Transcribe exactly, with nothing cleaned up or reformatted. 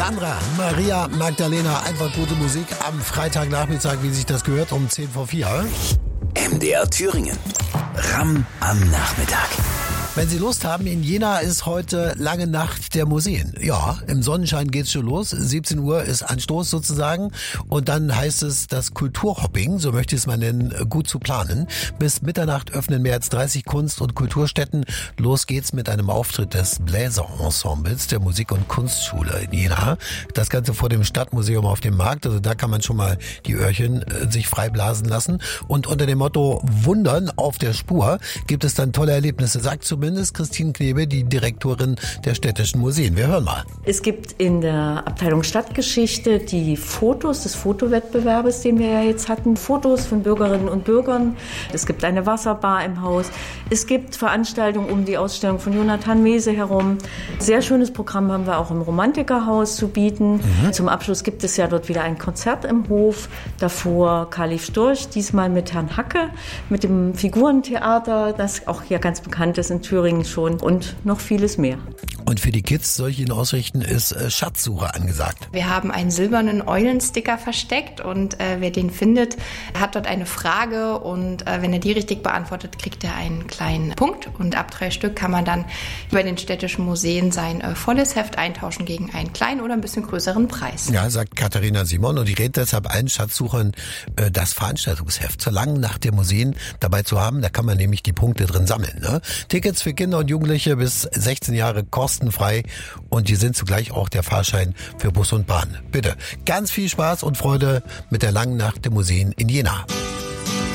Sandra, Maria Magdalena, einfach gute Musik am Freitagnachmittag, wie sich das gehört, um zehn vor vier. M D R Thüringen. Ram am Nachmittag. Wenn Sie Lust haben, in Jena ist heute lange Nacht der Museen. Ja, im Sonnenschein geht's schon los. siebzehn Uhr ist Anstoß sozusagen. Und dann heißt es, das Kulturhopping, so möchte ich es mal nennen, gut zu planen. Bis Mitternacht öffnen mehr als dreißig Kunst- und Kulturstätten. Los geht's mit einem Auftritt des Bläserensembles der Musik- und Kunstschule in Jena. Das Ganze vor dem Stadtmuseum auf dem Markt. Also da kann man schon mal die Öhrchen äh, sich frei blasen lassen. Und unter dem Motto Wundern auf der Spur gibt es dann tolle Erlebnisse, sagt zumindest Christine Knebe, die Direktorin der städtischen Museen. Wir hören mal. Es gibt in der Abteilung Stadtgeschichte die Fotos des Fotowettbewerbes, den wir ja jetzt hatten. Fotos von Bürgerinnen und Bürgern. Es gibt eine Wasserbar im Haus. Es gibt Veranstaltungen um die Ausstellung von Jonathan Mese herum. Sehr schönes Programm haben wir auch im Romantikerhaus zu bieten. Mhm. Zum Abschluss gibt es ja dort wieder ein Konzert im Hof. Davor Khalif Storch, diesmal mit Herrn Hacke, mit dem Figurentheater, das auch hier ganz bekannt ist in Thüringen schon, und noch vieles mehr. Und für die Kids, soll ich Ihnen ausrichten, ist äh, Schatzsuche angesagt. Wir haben einen silbernen Eulensticker versteckt und äh, wer den findet, hat dort eine Frage und äh, wenn er die richtig beantwortet, kriegt er einen kleinen Punkt und ab drei Stück kann man dann bei den städtischen Museen sein äh, volles Heft eintauschen gegen einen kleinen oder ein bisschen größeren Preis. Ja, sagt Katharina Simon, und ich rät deshalb allen Schatzsuchern, äh, das Veranstaltungsheft zur langen Nacht der Museen dabei zu haben. Da kann man nämlich die Punkte drin sammeln. Ne? Tickets für Kinder und Jugendliche bis sechzehn Jahre kostenfrei und die sind zugleich auch der Fahrschein für Bus und Bahn. Bitte, ganz viel Spaß und Freude mit der langen Nacht der Museen in Jena.